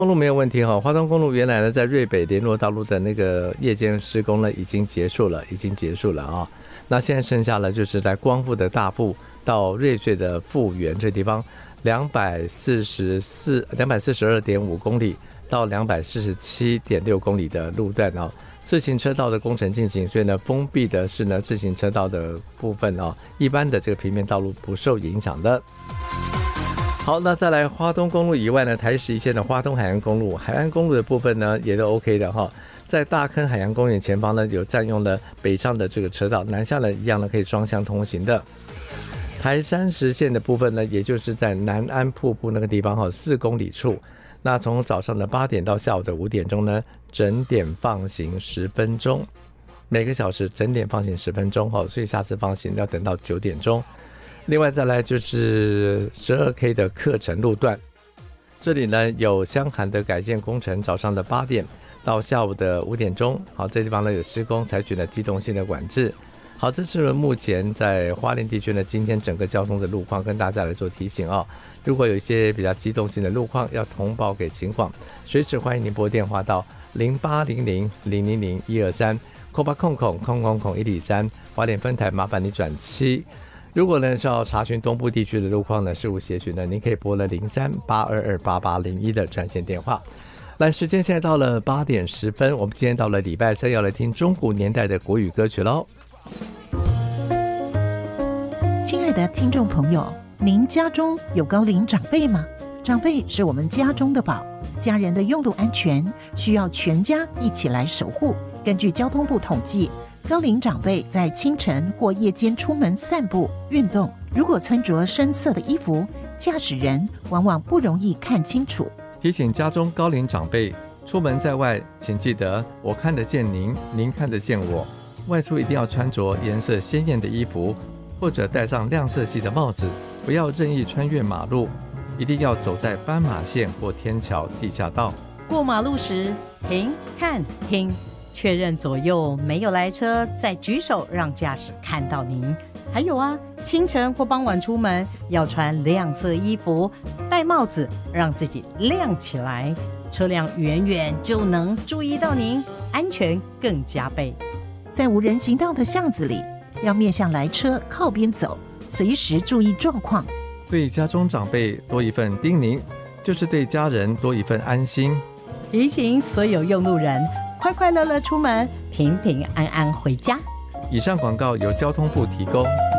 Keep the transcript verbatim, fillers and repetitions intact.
公路没有问题哈，花东公路原来呢在瑞北联络道路的那个夜间施工呢已经结束了，已经结束了啊。那现在剩下了就是在光复的大埔到瑞穗的富源这地方，两百四十四两百四十二点五公里到两百四十七点六公里的路段啊。自行车道的工程进行，所以呢，封闭的是呢自行车道的部分哦，一般的这个平面道路不受影响的。好，那再来花东公路以外呢，台十一线的花东海岸公路，海岸公路的部分呢也都 OK 的哈。在大坑海洋公园前方呢，有占用了北上的这个车道，南下呢一样呢可以双向通行的。台三十线的部分呢，也就是在南安瀑布那个地方哈，四公里处。那从早上的八点到下午的五点钟呢，整点放行十分钟，每个小时整点放行十分钟哈，所以下次放行要等到九点钟。另外再来就是十二 K 的课程路段，这里呢有湘涵的改建工程，早上的八点到下午的五点钟，好，这地方呢有施工，采取了机动性的管制。好，这是目前在花莲地区呢今天整个交通的路况，跟大家来做提醒啊。如果有一些比较机动性的路况要通报给警广，随时欢迎您拨电话到零八零零零零零一二三，空八空空空空空一里三，花莲分台麻烦你转七。如果呢是要查询东部地区的路况呢，事务协询呢，您可以拨了零三八二二八八零一的专线电话。来，时间现在到了八点十分，我们今天到了礼拜三，要来听中古年代的国语歌曲喽。 亲爱的听众朋友，您家中有高龄长辈吗？长辈是我们家中的宝，家人的用路安全需要全家一起来守护。根据交通部统计，高龄长辈在清晨或夜间出门散步运动，如果穿着深色的衣服，驾驶人往往不容易看清楚。 提醒家中高龄长辈，出门在外请记得我看得见您，您看得见我。外出一定要穿着颜色鲜艳的衣服，或者戴上亮色系的帽子，不要任意穿越马路，一定要走在斑马线或天桥地下道。 过马路时停看听，确认左右没有来车，再举手让驾驶看到您。还有啊，清晨或傍晚出门要穿亮色衣服，戴帽子让自己亮起来，车辆远远就能注意到您，安全更加倍。 在无人行道的巷子里，要面向来车靠边走，随时注意状况。 对家中长辈多一份叮咛，就是对家人多一份安心。 提醒所有用路人，快快乐乐出门，平平安安回家。 以上广告由交通部提供。